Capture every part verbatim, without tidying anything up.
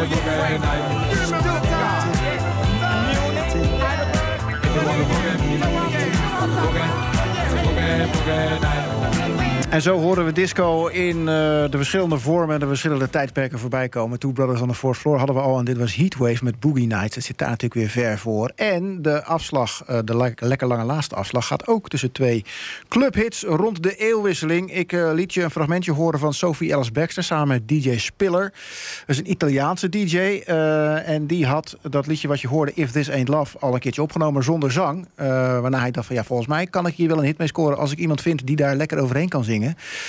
boogie night. En zo horen we disco in uh, de verschillende vormen en de verschillende tijdperken voorbij komen. Two Brothers on the Fourth Floor hadden we al en dit was Heatwave met Boogie Nights. Het zit daar natuurlijk weer ver voor. En de afslag, uh, de le- lekker lange laatste afslag, gaat ook tussen twee clubhits rond de eeuwwisseling. Ik uh, liet je een fragmentje horen van Sophie Ellis Bextor samen met D J Spiller. Dat is een Italiaanse D J. Uh, en die had dat liedje wat je hoorde, If This Ain't Love, al een keertje opgenomen zonder zang. Uh, waarna hij dacht van ja, volgens mij kan ik hier wel een hit mee scoren als ik iemand vind die daar lekker overheen kan zingen.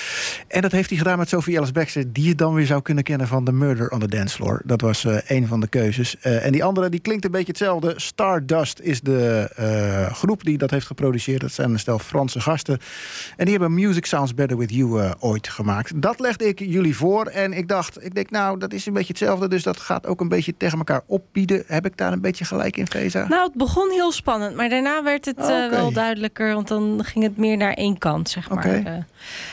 En dat heeft hij gedaan met Sophie Ellis Bextor, die je dan weer zou kunnen kennen van The Murder on the Dance Floor. Dat was uh, een van de keuzes. Uh, en die andere, die klinkt een beetje hetzelfde. Stardust is de uh, groep die dat heeft geproduceerd. Dat zijn een stel Franse gasten. En die hebben Music Sounds Better With You uh, ooit gemaakt. Dat legde ik jullie voor. En ik dacht, ik denk, nou, dat is een beetje hetzelfde. Dus dat gaat ook een beetje tegen elkaar opbieden. Heb ik daar een beetje gelijk in, Feza? Nou, het begon heel spannend. Maar daarna werd het uh, okay. wel duidelijker. Want dan ging het meer naar één kant, zeg maar. Okay. Uh,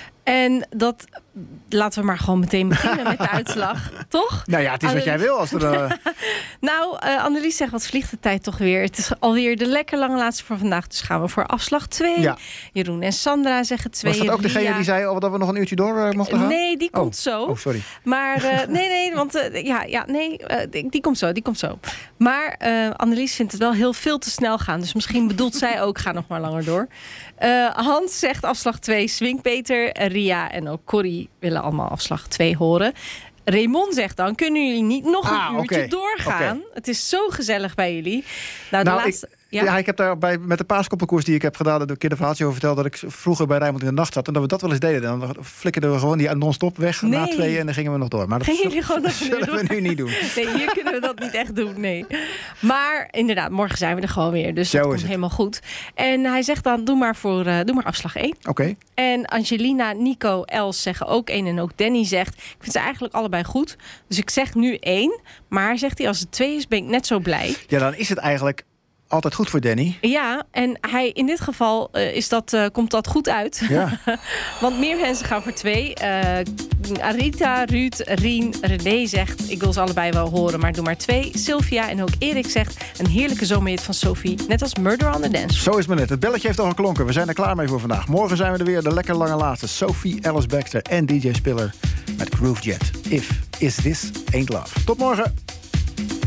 En dat, laten we maar gewoon meteen beginnen met de uitslag, toch? Nou ja, het is Annelies... wat jij wil. Als er, uh... nou, uh, Annelies zegt, wat vliegt de tijd toch weer. Het is alweer de lekker lange laatste voor vandaag. Dus gaan we voor afslag twee. Ja. Jeroen en Sandra zeggen twee. Was dat ook Ria... degene die zei oh, dat we nog een uurtje door uh, mochten gaan? Nee, die komt oh. zo. Oh, sorry. Maar uh, nee, nee, want uh, ja, ja, nee, uh, die, die komt zo, die komt zo. Maar uh, Annelies vindt het wel heel veel te snel gaan. Dus misschien bedoelt zij ook, ga nog maar langer door. Uh, Hans zegt afslag twee, swing Peter. Ria en ook Corrie willen allemaal afslag twee horen. Raymond zegt dan, kunnen jullie niet nog een ah, uurtje okay. doorgaan? Okay. Het is zo gezellig bij jullie. Nou, de nou, laatste... ik... Ja? ja, ik heb daar bij, met de paaskoppenkoers die ik heb gedaan, dat ik een keer de verhaaltje over verteld, dat ik vroeger bij Rijnmond in de nacht zat en dat we dat wel eens deden. Dan flikkerden we gewoon die non-stop weg nee. na tweeën en dan gingen we nog door. Maar dat gingen jullie gewoon nog zullen door? we nu niet doen. Nee, hier kunnen we dat niet echt doen, nee. Maar inderdaad, morgen zijn we er gewoon weer. Dus Zo dat komt het. helemaal goed. En hij zegt dan, doe maar, voor, uh, doe maar afslag één. Oké. Okay. En Angelina, Nico, Els zeggen ook één. En ook Danny zegt, ik vind ze eigenlijk allebei goed. Dus ik zeg nu één. Maar zegt hij, als het twee is, ben ik net zo blij. Ja, dan is het eigenlijk altijd goed voor Danny. Ja, en hij, in dit geval uh, is dat, uh, komt dat goed uit. Ja. Want meer mensen gaan voor twee. Uh, Arita, Ruud, Rien, René zegt, ik wil ze allebei wel horen, maar doe maar twee. Sylvia en ook Erik zegt, een heerlijke zomerhit van Sophie, net als Murder on the Dance. Zo is het maar net. Het belletje heeft al geklonken. We zijn er klaar mee voor vandaag. Morgen zijn we er weer, de lekker lange laatste. Sophie Ellis Bextor en D J Spiller met Groove Jet. If Is This Ain't Love. Tot morgen.